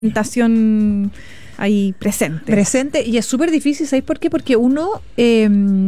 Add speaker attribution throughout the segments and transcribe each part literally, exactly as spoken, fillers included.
Speaker 1: tentación ahí presente.
Speaker 2: Presente, y es súper difícil, ¿sabéis por qué? Porque uno eh,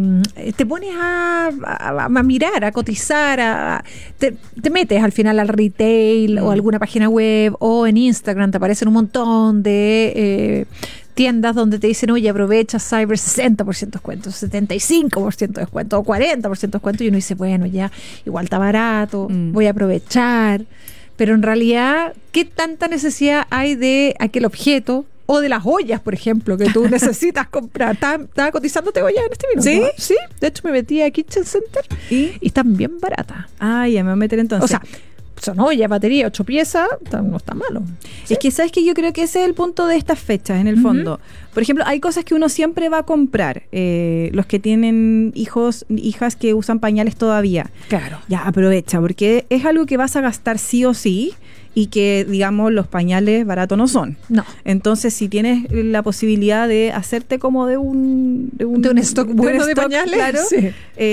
Speaker 2: te pones a, a, a mirar, a cotizar, a, te, te metes al final al retail mm. o alguna página web o en Instagram te aparecen un montón de eh, tiendas donde te dicen, oye, aprovecha Cyber sesenta por ciento de descuento, setenta y cinco por ciento de descuento o cuarenta por ciento de descuento, y uno dice, bueno, ya igual está barato, mm. voy a aprovechar. Pero en realidad, ¿qué tanta necesidad hay de aquel objeto o de las ollas, por ejemplo, que tú necesitas comprar? Estaba, estaba cotizándote ollas en este minuto.
Speaker 1: ¿Sí?
Speaker 2: ¿No? Sí, de hecho me metí a Kitchen Center y, y están bien baratas.
Speaker 1: Ah, ya me voy a meter entonces.
Speaker 2: O sea, son ollas, batería, ocho piezas, no está malo.
Speaker 1: ¿Sí? Es que sabes que yo creo que ese es el punto de estas fechas, en el uh-huh. fondo. Por ejemplo, hay cosas que uno siempre va a comprar. Eh, los que tienen hijos, hijas que usan pañales todavía.
Speaker 2: Claro.
Speaker 1: Ya, aprovecha, porque es algo que vas a gastar sí o sí. Y que, digamos, los pañales baratos no son.
Speaker 2: No.
Speaker 1: Entonces, si tienes la posibilidad de hacerte como de un...
Speaker 2: De un, de un stock de bueno un stock, de pañales.
Speaker 1: Claro.
Speaker 2: Sí.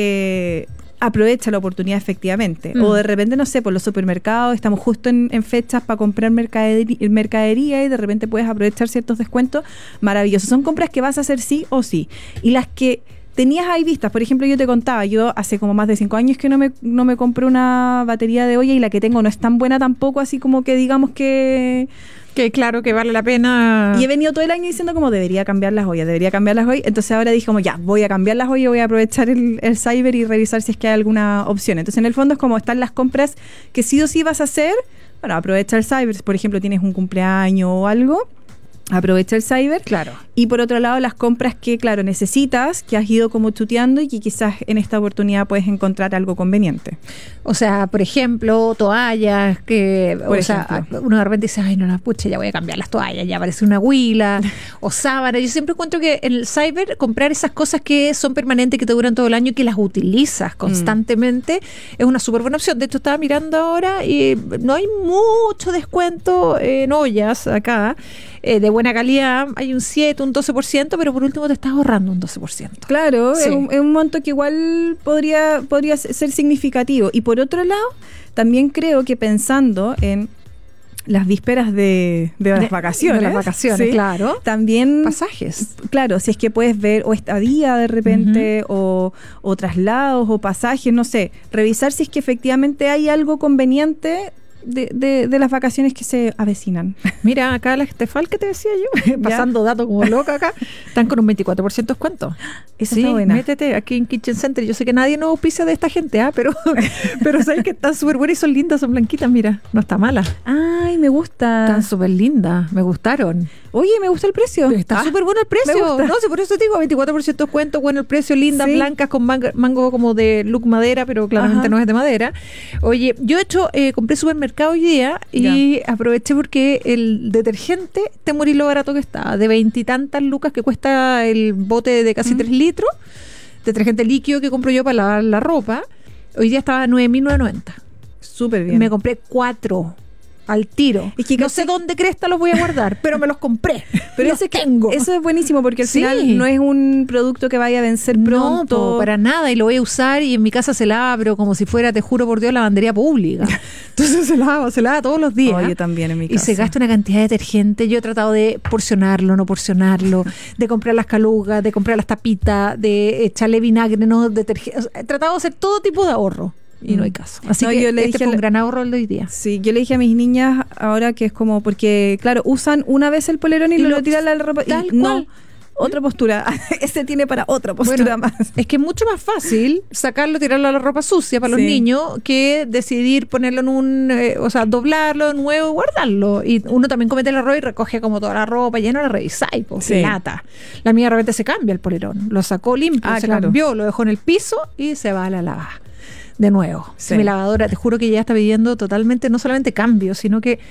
Speaker 1: Eh, aprovecha la oportunidad efectivamente. Mm. O de repente, no sé, por los supermercados, estamos justo en, en fechas para comprar mercadería, mercadería y de repente puedes aprovechar ciertos descuentos maravillosos. Son compras que vas a hacer sí o sí. Y las que tenías ahí vistas, por ejemplo, yo te contaba, yo hace como más de cinco años que no me, no me compré una batería de olla y la que tengo no es tan buena tampoco, así como que digamos que...
Speaker 2: Que claro, que vale la pena.
Speaker 1: Y he venido todo el año diciendo como debería cambiar las ollas, debería cambiar las ollas. Entonces ahora dije como ya, voy a cambiar las ollas, voy a aprovechar el, el Cyber y revisar si es que hay alguna opción. Entonces en el fondo es como están las compras que sí o sí vas a hacer. Bueno, aprovecha el Cyber, si por ejemplo tienes un cumpleaños o algo, aprovecha el Cyber.
Speaker 2: Claro.
Speaker 1: Y por otro lado, las compras que, claro, necesitas, que has ido como chuteando y que quizás en esta oportunidad puedes encontrar algo conveniente.
Speaker 2: O sea, por ejemplo, toallas, que
Speaker 1: por
Speaker 2: o sea, uno de repente dice, ay, no, no, pucha, ya voy a cambiar las toallas, ya parece una huila, o sábana. Yo siempre encuentro que en el Cyber comprar esas cosas que son permanentes, que te duran todo el año y que las utilizas constantemente, mm. es una súper buena opción. De hecho, estaba mirando ahora y no hay mucho descuento en ollas acá, eh, de buena calidad. Hay un siete, un doce por ciento, pero por último te estás ahorrando un doce por ciento.
Speaker 1: Claro,
Speaker 2: sí.
Speaker 1: es, un, es un monto que igual podría, podría ser significativo. Y por otro lado, también creo que pensando en las vísperas de, de las
Speaker 2: de,
Speaker 1: vacaciones.
Speaker 2: De las vacaciones,
Speaker 1: ¿sí?
Speaker 2: Claro.
Speaker 1: También
Speaker 2: pasajes.
Speaker 1: Claro, si es que puedes ver o estadía de repente, uh-huh. o, o traslados o pasajes, no sé. Revisar si es que efectivamente hay algo conveniente De, de, de las vacaciones que se avecinan.
Speaker 2: Mira, acá la Estefal que te decía yo, pasando datos como loca acá, están con un veinticuatro por ciento de descuento.
Speaker 1: Esa
Speaker 2: sí,
Speaker 1: está buena.
Speaker 2: Métete aquí en Kitchen Center. Yo sé que nadie nos auspicia de esta gente, ¿ah? pero, pero sabes que están súper buenas y son lindas, son blanquitas, mira, no está mala.
Speaker 1: Ay, me gusta.
Speaker 2: Están súper lindas, me gustaron.
Speaker 1: Oye, me gusta el precio.
Speaker 2: Está
Speaker 1: ah,
Speaker 2: súper bueno el precio. No sé, por eso te digo, veinticuatro por ciento de descuento, bueno el precio, lindas, sí. blancas, con mango, mango como de look madera, pero claramente Ajá. no es de madera. Oye, yo he hecho, eh, compré supermercado hoy día y ya. aproveché porque el detergente, te morí lo barato que está, de veintitantas lucas que cuesta el bote de casi mm. tres litros, detergente líquido que compro yo para lavar la ropa, hoy día estaba a nueve mil novecientos noventa.
Speaker 1: Súper bien.
Speaker 2: Me compré cuatro al tiro. Es que no sé dónde cresta los voy a guardar, pero me los compré. Pero
Speaker 1: ese tengo. Eso es buenísimo porque al sí. final no es un producto que vaya a vencer pronto.
Speaker 2: No, po, para nada. Y lo voy a usar y en mi casa se lava, pero como si fuera, te juro por Dios, lavandería pública. Entonces se lava, se lava todos los días.
Speaker 1: Oh, yo también en mi casa.
Speaker 2: Y se gasta una cantidad de detergente. Yo he tratado de porcionarlo, no porcionarlo, de comprar las calugas, de comprar las tapitas, de echarle vinagre, no detergente. He tratado de hacer todo tipo de ahorro. Y no hay caso. Así no, que yo le este dije fue un gran ahorro el de hoy día.
Speaker 1: Sí, yo le dije a mis niñas ahora que es como, porque claro, usan una vez el polerón y, y lo, lo tiran a la ropa.
Speaker 2: Tal
Speaker 1: y
Speaker 2: cual.
Speaker 1: No, otra postura. Ese tiene para otra postura
Speaker 2: bueno,
Speaker 1: más.
Speaker 2: Es que es mucho más fácil sacarlo, tirarlo a la ropa sucia para sí. los niños que decidir ponerlo en un, eh, o sea, doblarlo de nuevo y guardarlo. Y uno también comete el error y recoge como toda la ropa, ya no la revisáis, pues sí. lata. La mía de repente se cambia el polerón. Lo sacó limpio, ah, se claro. cambió, lo dejó en el piso y se va a la lavada. De nuevo, sí. mi lavadora, te juro que ya está pidiendo totalmente, no solamente cambios, sino que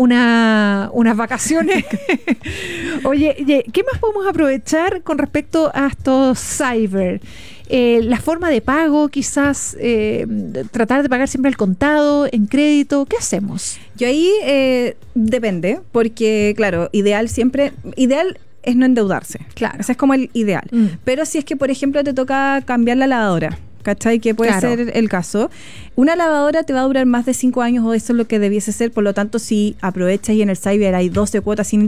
Speaker 2: una, unas vacaciones. Oye, oye, ¿qué más podemos aprovechar con respecto a estos Cyber? Eh, la forma de pago, quizás eh, tratar de pagar siempre al contado, en crédito, ¿qué hacemos?
Speaker 1: Yo ahí eh, depende, porque claro, ideal siempre, ideal es no endeudarse.
Speaker 2: Claro.
Speaker 1: Ese es como el ideal. Mm. Pero si es que, por ejemplo, te toca cambiar la lavadora, ¿cachai? Que puede
Speaker 2: Claro.
Speaker 1: ser el caso. Una lavadora te va a durar más de cinco años, o eso es lo que debiese ser. Por lo tanto, si aprovechas y en el Cyber hay doce cuotas sin